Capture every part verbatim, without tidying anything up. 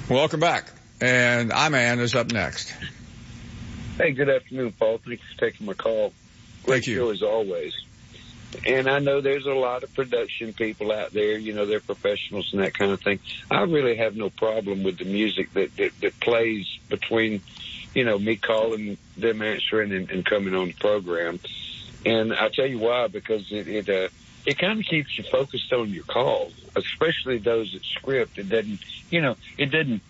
Welcome back. And I-Man is up next. Hey, good afternoon, Paul. Thanks for taking my call. Great Thank you. show as always. And I know there's a lot of production people out there, you know, they're professionals and that kind of thing. I really have no problem with the music that, that, that plays between, you know, me calling, them answering, and, and coming on the program. And I'll tell you why, because it, it, uh, it kind of keeps you focused on your call, especially those that script. It doesn't, you know, it doesn't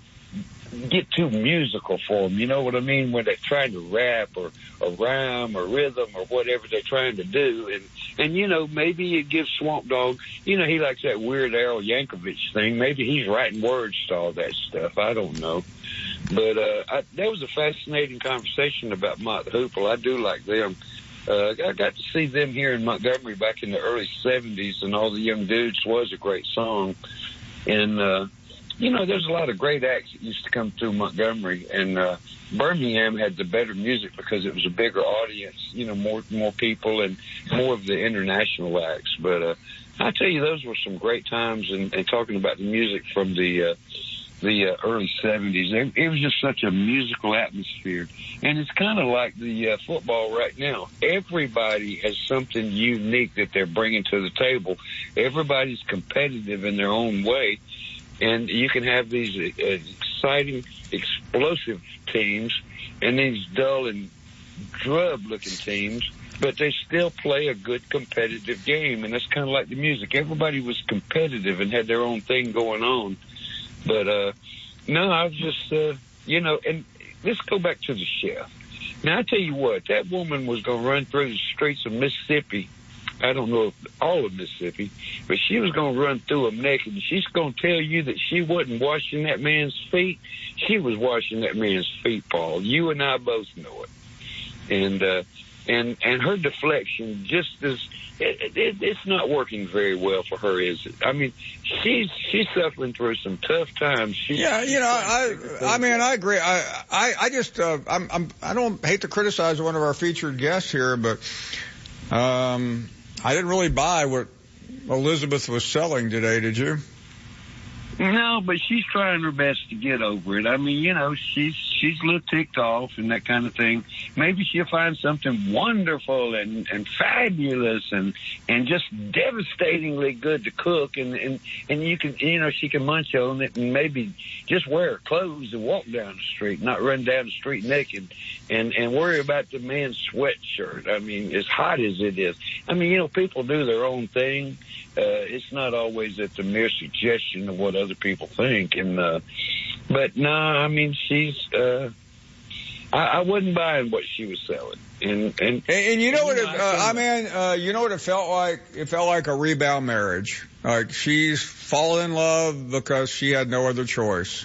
get too musical for them. You know what I mean? When they're trying to rap or, or rhyme or rhythm or whatever they're trying to do. And, and, you know, maybe it gives Swamp Dogg, you know, he likes that Weird Al Yankovic thing. Maybe he's writing words to all that stuff. I don't know. But, uh, I, that was a fascinating conversation about Mott the Hoople. I do like them. Uh, I got to see them here in Montgomery back in the early seventies, and All the Young Dudes was a great song. And, uh, you know, there's a lot of great acts that used to come through Montgomery, and uh, Birmingham had the better music because it was a bigger audience, you know, more more people and more of the international acts. But uh, I tell you, those were some great times, and, and talking about the music from the uh, the uh, early seventies, it, it was just such a musical atmosphere. And it's kind of like the uh, football right now. Everybody has something unique that they're bringing to the table. Everybody's competitive in their own way. And you can have these uh, exciting, explosive teams and these dull and drub-looking teams, but they still play a good competitive game. And that's kind of like the music. Everybody was competitive and had their own thing going on. But, uh, no, I was just, uh, you know, and let's go back to the chef. Now, I tell you what, that woman was going to run through the streets of Mississippi. I don't know if all of Mississippi, but she was going to run through them naked. And she's going to tell you that she wasn't washing that man's feet. She was washing that man's feet, Paul. You and I both know it. And, uh, and, and her deflection just is, it, it, it's not working very well for her, is it? I mean, she's, she's suffering through some tough times. She's, yeah, you know, I, I mean, I agree. I, I, I just, uh, I'm, I'm, I don't hate to criticize one of our featured guests here, but, um, I didn't really buy what Elizabeth was selling today, did you? No, but she's trying her best to get over it. I mean, you know, she's she's a little ticked off and that kind of thing. Maybe she'll find something wonderful and, and fabulous and and just devastatingly good to cook, and, and, and you can, you know, she can munch on it and maybe just wear her clothes and walk down the street, not run down the street naked and, and worry about the man's sweatshirt. I mean, as hot as it is. I mean, you know, people do their own thing. Uh, it's not always at the mere suggestion of what other people think. And, uh, but no, I mean, she's, uh, I, I wasn't buying what she was selling. And, and, and, and you know what, it, uh, I mean, uh, you know what it felt like? It felt like a rebound marriage. Like she's fallen in love because she had no other choice.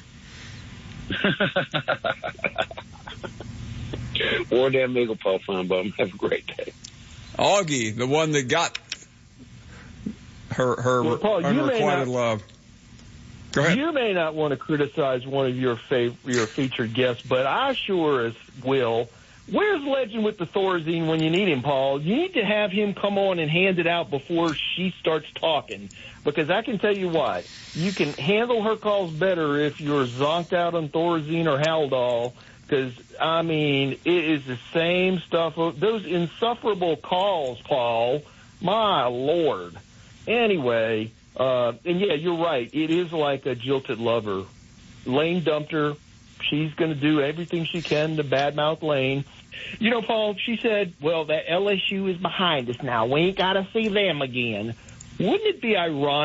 War damn Eagle, Paul Feinbaum. Have a great day. Augie, the one that got her her well, Paul, unrequited not, love. Go ahead. You may not want to criticize one of your fav- your featured guests, but I sure as will. Where's Legend with the Thorazine when you need him, Paul? You need to have him come on and hand it out before she starts talking, because I can tell you what, you can handle her calls better if you're zonked out on Thorazine or Haldol, because, I mean, it is the same stuff. Those insufferable calls, Paul, my Lord. Anyway, uh, and yeah, you're right. It is like a jilted lover. Lane dumped her. She's going to do everything she can to badmouth Lane. You know, Paul, she said, well, that L S U is behind us now. We ain't got to see them again. Wouldn't it be ironic